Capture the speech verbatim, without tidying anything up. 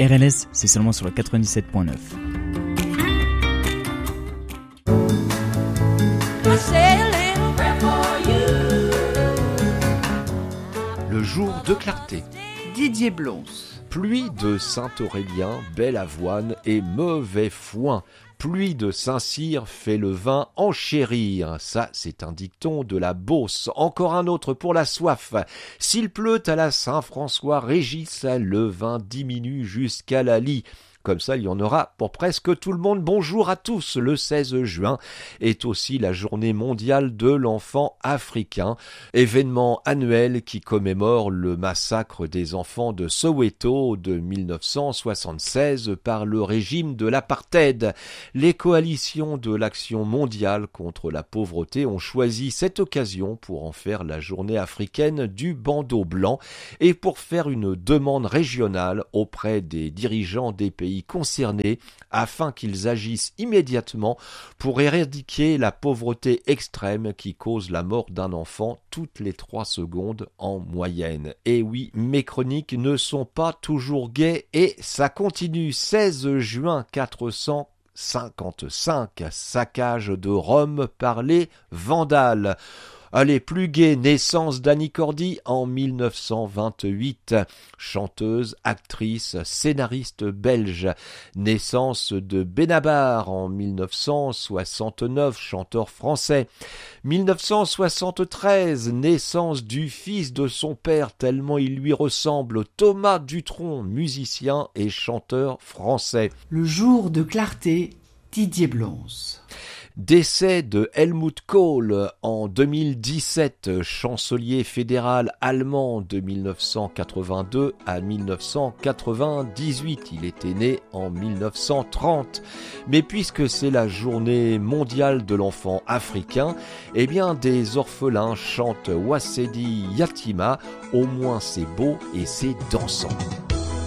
R L S, c'est seulement sur le quatre-vingt-dix-sept point neuf. Le jour de clarté. Didier Blons. Pluie de Saint-Aurélien, belle avoine et mauvais foin. Pluie de Saint-Cyr fait le vin enchérir. Ça, c'est un dicton de la Beauce. Encore un autre pour la soif. S'il pleut à la Saint-François-Régis, le vin diminue jusqu'à la lie. Comme ça, il y en aura pour presque tout le monde. Bonjour à tous. Le seize juin est aussi la journée mondiale de l'enfant africain, événement annuel qui commémore le massacre des enfants de Soweto de mille neuf cent soixante-seize par le régime de l'apartheid. Les coalitions de l'action mondiale contre la pauvreté ont choisi cette occasion pour en faire la journée africaine du bandeau blanc et pour faire une demande régionale auprès des dirigeants des pays concernés afin qu'ils agissent immédiatement pour éradiquer la pauvreté extrême qui cause la mort d'un enfant toutes les trois secondes en moyenne. Et oui, mes chroniques ne sont pas toujours gaies et ça continue. seize juin quatre cent cinquante-cinq, saccage de Rome par les Vandales. Allez, plus gai, naissance d'Annie Cordy en mille neuf cent vingt-huit, chanteuse, actrice, scénariste belge. Naissance de Benabar en mille neuf cent soixante-neuf, chanteur français. mille neuf cent soixante-treize, naissance du fils de son père tellement il lui ressemble, Thomas Dutronc, musicien et chanteur français. Le jour de clarté, Didier Blons. Décès de Helmut Kohl en deux mille dix-sept, chancelier fédéral allemand de mille neuf cent quatre-vingt-deux à mille neuf cent quatre-vingt-dix-huit. Il était né en mille neuf cent trente. Mais puisque c'est la journée mondiale de l'enfant africain, eh bien des orphelins chantent Wassedi Yatima, au moins c'est beau et c'est dansant.